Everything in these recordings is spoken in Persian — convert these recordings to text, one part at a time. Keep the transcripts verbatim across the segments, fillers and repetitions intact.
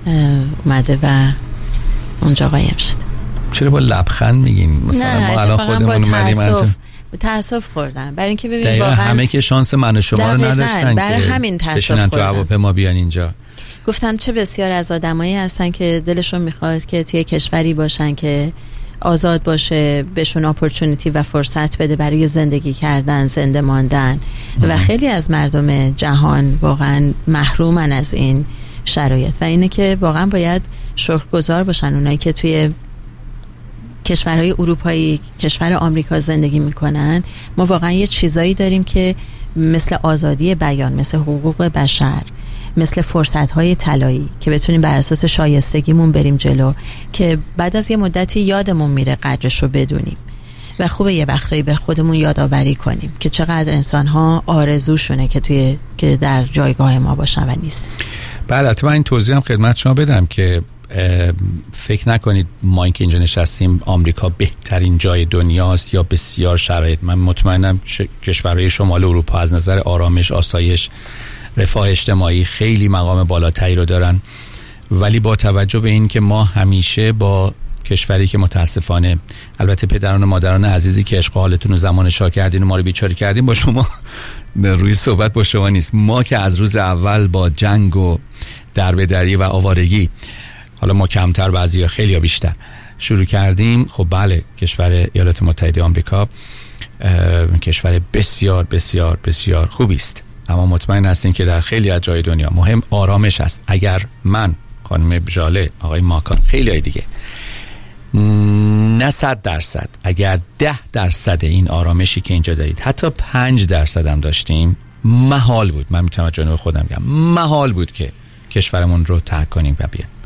اومده و اونجا قایم شد. چرا با لبخند میگین؟ مثلا ما الان خودمون اومدیم با تأسف خوردم برای اینکه ببین واقعا همه که شانس من و شما رو نداشتن برای که همین تأسف بشینن تو هواپیما بیان اینجا. گفتم چه بسیار از آدمایی هستن که دلشون میخواد که توی کشوری باشن که آزاد باشه، بهشون اپورتونیتی و فرصت بده برای زندگی کردن، زنده ماندن ام. و خیلی از مردم جهان واقعا محرومن از این شرایط و اینه که واقعا باید شکرگزار باشن اونایی که توی کشورهای اروپایی، کشور آمریکا زندگی میکنن. ما واقعا یه چیزایی داریم که مثل آزادی بیان، مثل حقوق بشر، مثل فرصت‌های طلایی که بتونیم بر اساس شایستگیمون بریم جلو، که بعد از یه مدتی یادمون میره قدرش رو بدونیم و خوبه یه وقتایی به خودمون یادآوری کنیم که چقدر انسان‌ها آرزوشونه که توی که در جایگاه ما باشن و نیست. بله، البته من این توضیح هم خدمت شما بدم که فکر نکنید ما این که اینجا نشستیم آمریکا بهترین جای دنیاست یا بسیار شرایط. من مطمئنم کشورهای شمال اروپا از نظر آرامش، آسایش، رفاه اجتماعی خیلی مقام بالاتری رو دارن، ولی با توجه به این که ما همیشه با کشوری که متاسفانه البته پدران و مادران عزیزی که عشق حالتون رو زمان شاه کردین و ما رو بیچاره کردین، با شما روی صحبت با شما نیست. ما که از روز اول با جنگ و دربدری و آوارگی، حالا ما کمتر بعضیا خیلی ها بیشتر شروع کردیم. خب بله، کشور ایالات متحده آمریکا کشور بسیار بسیار بسیار خوبی است، اما مطمئن هستیم که در خیلی از جای دنیا مهم آرامش است. اگر من، خانم ژاله، آقای ماکان، خیلی های دیگه نه صد درصد، اگر ده درصد این آرامشی که اینجا دارید، حتی پنج درصد هم داشتیم، محال بود، من میتونم جانب خودم بگم محال بود که کشورمون رو ترک کنیم و بیایم.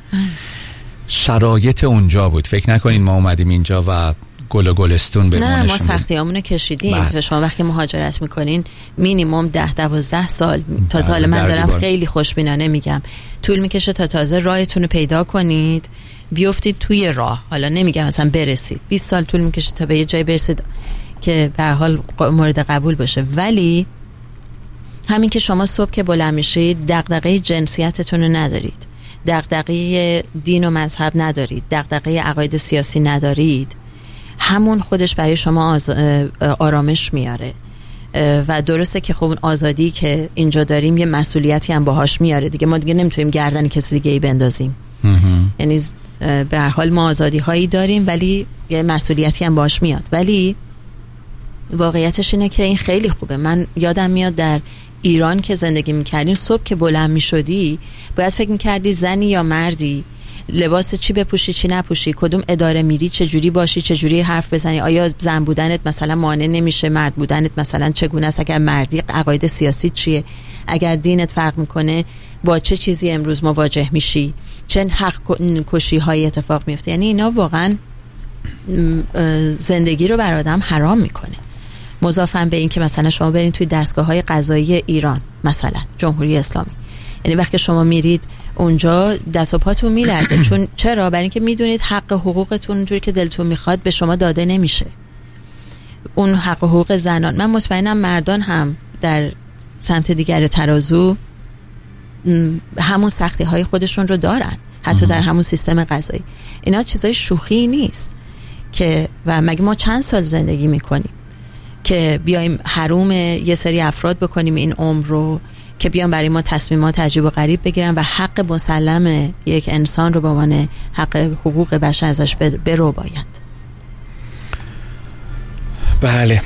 شرایط اونجا بود. فکر نکنین ما اومدیم اینجا و گل و گلستون به نه، ما سختیامونو کشیدیم. شما وقتی مهاجرت میکنین مینیمم ده دوازده سال، تازه حالا من دارم خیلی خوشبینانه میگم، طول میکشه تا تازه راهتون رو پیدا کنید، بیافتید توی راه. حالا نمیگم مثلا برسید، بیست سال طول میکشه تا به یه جای برسید که به هر حال مورد قبول باشه. ولی همین که شما صبح که بلند میشید دغدغه جنسیتتون رو ندارید، دغدغه دین و مذهب ندارید، دغدغه عقاید سیاسی ندارید، همون خودش برای شما آز... آرامش میاره. و درسته که خب اون آزادی که اینجا داریم یه مسئولیتی هم باهاش میاره دیگه. ما دیگه نمیتونیم گردن کسی دیگه ای بندازیم. یعنی به هر حال ما آزادی هایی داریم ولی یه مسئولیتی هم باهاش میاد. ولی واقعیتش اینه که این خیلی خوبه. من یادم میاد در ایران که زندگی میکردیم، صبح که بلند میشدی باید فکر میکردی زنی یا مردی، لباس چی بپوشی چی نپوشی، کدوم اداره میری، چه جوری باشی، چه جوری حرف بزنی، آیا زن بودنت مثلا مانع نمیشه، مرد بودنت مثلا چگونه است، اگر مردی عقاید سیاسی چیه، اگر دینت فرق میکنه با چه چیزی امروز مواجه میشی، چه حق کشی های اتفاق میفته. یعنی اینا واقعا زندگی رو بر آدم حرام میکنه. مضافاً به این که مثلا شما برین توی دستگاه‌های قضایی ایران، مثلا جمهوری اسلامی، یعنی وقتی شما میرید اونجا دست و پاتون میلرزه. چون چرا؟ برای اینکه میدونید حق حقوقتون اونجوری که دلتون میخواد به شما داده نمیشه. اون حق حقوق زنان، من مطمئنم مردان هم در سمت دیگر ترازو همون سختی های خودشون رو دارن، حتی در همون سیستم قضایی. اینا چیزای شوخی نیست که و مگه ما چند سال زندگی میکنیم که بیایم حروم یه سری افراد بکنیم این عمر رو، که بیان برای ما تصمیمات عجیب و غریب بگیرن و حق مسلم یک انسان رو به عنوان حق حقوق بشر ازش برو بایند. بله،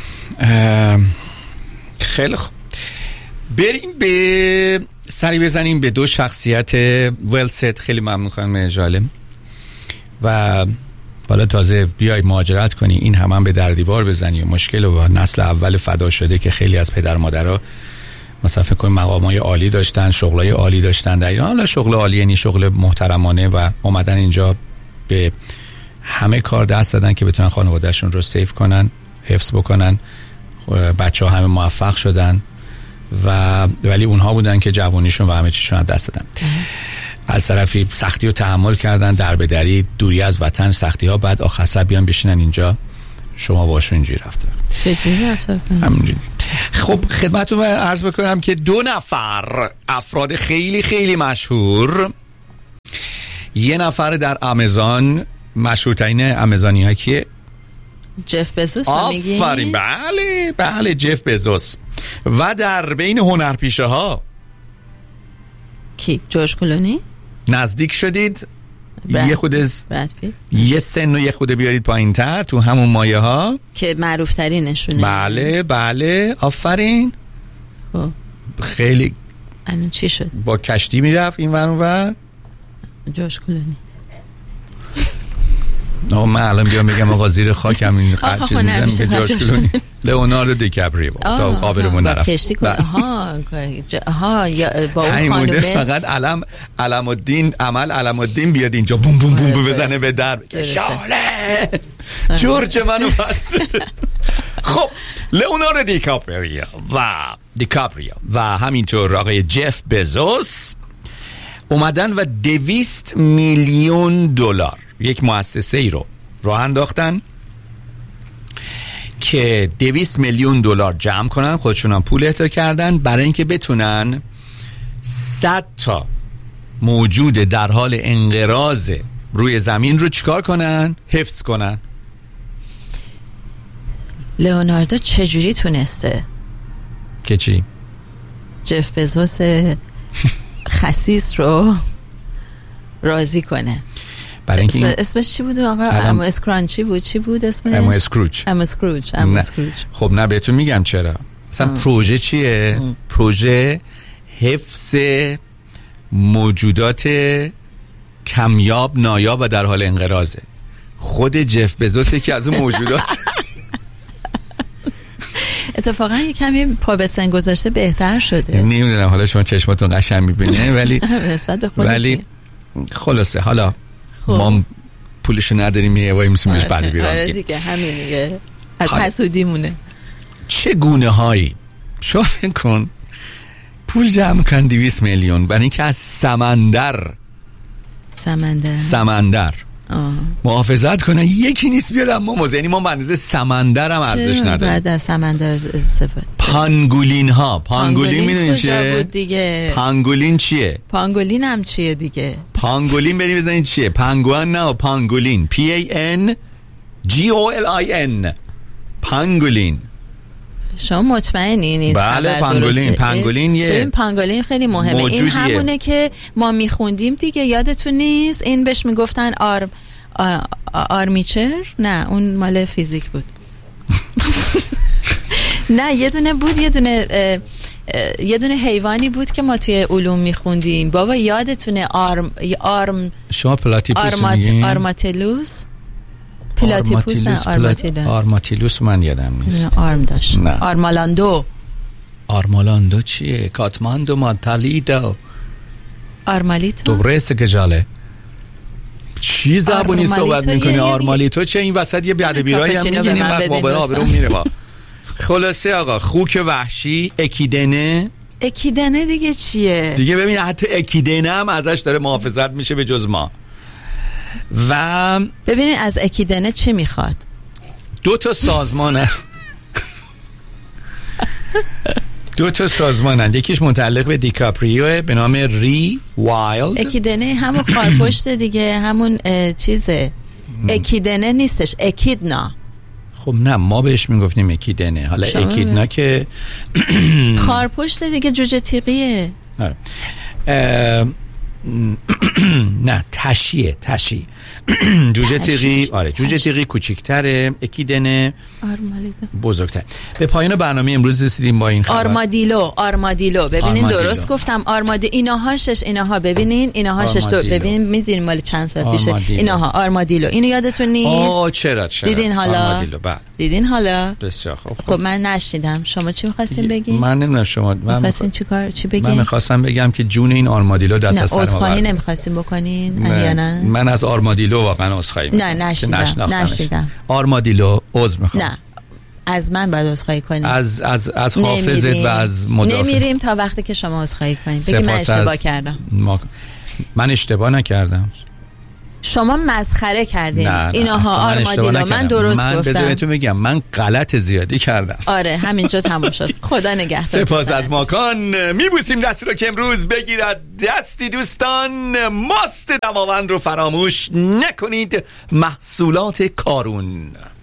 خیلی خوب، بریم به سری بزنیم به دو شخصیت ولست. خیلی ممنون خانم ژاله. و حالا تازه بیای مهاجرت کنی، این هم, هم به در دیوار بزنی و مشکل و نسل اول فدا شده که خیلی از پدر مادرها مثلا فکر کنیم مقامای عالی داشتن، شغلای عالی داشتن در ایران. حالا شغل عالی یعنی شغل محترمانه و اومدن اینجا به همه کار دست دادن که بتونن خانوادهشون رو سیف کنن، حفظ بکنن. بچه ها همه موفق شدن و ولی اونها بودن که جوانیشون و همه چیشون از دست دادن. از طرفی سختی رو تحمل کردن، دربدری، دوری از وطن، سختی ها، بعد آخر بیان بشینن اینجا. شما باشون اینجوری رفتار چجوری رفتار همینجوری. خب خدمتتون عرض بکنم که دو نفر افراد خیلی خیلی مشهور یه نفر در آمازون، مشهورترین آمازونی ها کیه؟ جف بزوس رو میگی؟ آفرین، بله بله جف بزوس. و در بین هنرپیشه ها کی؟ جورج کلونی؟ نزدیک شدید. برد. یه خود از یه سن و یه خود بیارید پایین تر تو همون مایه ها که معروف ترینشونه. بله بله آفرین. خب خیلی الان چی شد؟ با کشتی میرفت این ور اون ور. جورج کلونی. آقا من الان بیام بگم آقا زیر خاک همین قد چیز میزنم که جورج کلونی. لئوناردو دیکاپریو تا قابلمون نرفت. کشتی کن. آها آها با اون خانومه فقط علم علم الدین عمل علم الدین بیاد اینجا بوم بوم بوم بزنه به در. شاله جورج منو پس بده. خب لئوناردو دیکاپریو و دیکاپریو و همینطور آقای جف بزوس اومدن و دویست میلیون دلار یک مؤسسه ای رو راه انداختن که دویست میلیون دلار جمع کنن، خودشون هم پول اهدا کردن برای اینکه بتونن صد تا موجود در حال انقراض روی زمین رو چیکار کنن؟ حفظ کنن. لئوناردو چجوری تونسته که چی؟ جف بزوس خسیس رو راضی کنه؟ برای اینکه اسمش چی بود آقا؟ ام اسکرانچی بود. چی بود اسمش؟ ام اسکروچ. ام اسکروچ. ام اسکروچ. خب نه بهتون میگم چرا. مثلا پروژه چیه؟ ام. پروژه حفظ موجودات کمیاب، نایاب و در حال انقراضه. خود جف بزوس که از اون موجودات اتفاقا یه کمی پا به سن گذاشته بهتر شده. نمیدونم حالا شما چشماتون قشنگ میبینه ولی نسبت به خودش ولی خلاصه حالا خوب. ما پولشو نداریم یه وای میسیم بهش بله بیرون. آره دیگه همین دیگه از حسودی مونه. چه گونه هایی شو فکر کن پول جمع کن دویست میلیون برای اینکه از سمندر سمندر سمندر آه. محافظت کنه. یکی نیست بیاد اما موزه، یعنی ما به اندازه سمندر هم ارزش نداریم. بعد از سمندر صفت پانگولین ها. پانگولین میدونین چیه؟ دیگه پانگولین چیه؟ پانگولین هم چیه دیگه؟ پانگولین بریم بزنید چیه؟ پنگوئن نه پانگولین. P A N G O L I N پانگولین. شما مطمئنی نیست؟ بله پانگولین. پانگولین یه این پانگولین خیلی مهمه. موجودیه. این همونه که ما میخوندیم دیگه، یادتون نیست؟ این بهش میگفتن آرم آرمیچر؟ نه اون مال فیزیک بود. نه یه دونه بود، یه دونه یه دونه حیوانی بود که ما توی علوم میخوندیم بابا، یادتونه؟ آرم آرم شما پلاتیپوس آرمات... میگین؟ آرماتیلوس پلاتیپوس نه آرماتیلوس. آرماتیلوس من یادم نیست. آرم داشت. نه. آرمالاندو. آرمالاندو چیه؟ کاتماندو ماتالیدو آرمالیتو دوبرسه که جاله چی زبونی صحبت میکنی؟ آرمالیتو چه؟ این وسط یه بیادبیرایی هم میگین این وقت بابا آبرون میره با. خلاصه آقا خوک وحشی، اکیدنه. اکیدنه دیگه چیه؟ دیگه ببین حتی اکیدنه هم ازش داره محافظت میشه به جز ما. و ببینید از اکیدنه چی میخواد؟ دو تا سازمانه دو تا سازمانن، یکیش متعلق به دیکاپریو به نام ری وایلد. اکیدنه همون خارپشت دیگه، همون چیزه. اکیدنه نیستش، اکیدنا. خب نه ما بهش میگفتیم اکیدنه، حالا اکیدنا که خارپشت دیگه، جوجه تیغیه. نه تشیه تشی جوجه تیغی. آره جوجه تیغی کوچیک‌تره، اکیدنه بزرگتر. به پایان برنامه امروز رسیدیم با این خبر. آرمادیلو. آرمادیلو ببینین آرمادیلو. درست گفتم آرمادی. ایناها شش، ایناها ببینین، ایناها شش دو ببین، میدونین مال چند سال پیشه ایناها آرمادیلو. اینو یادتون نیست؟ آه چرا چرا دیدین حالا؟ آرمادیلو بله دیدین حالا؟ بسیار خوب. خب من نشنیدم. شما چی می‌خواستین بگین؟ من نمیدونم شما من می‌خواستین چیکار چی بگین؟ من می‌خواستم بگم که جون این آرمادیلو دست از سر ما. عذرخواهی نمی‌خواستین بکنین یا نه؟ من از آرمادیلو واقعا عذرخواهی می‌کنم. نه نشیدم نشیدم. آرمادیلو عذر می‌خوام. نه از من باید عذرخواهی کنید. از از از حافظت و از مدافع. نمیریم تا وقتی که شما عذرخواهی کنید. بگید من اشتباه کردم. ما... من اشتباه نکردم. شما مسخره کردین. نه نه اینها آرمادیلو. من درست من گفتم. من بذارتون میگم من غلط زیادی کردم. آره همینجا تموم شد. خدا نگهدار. سپاس از ماکان. میبوسیم دستی رو که امروز بگیرد دستی. دوستان ماست دماوند رو فراموش نکنید. محصولات کارون.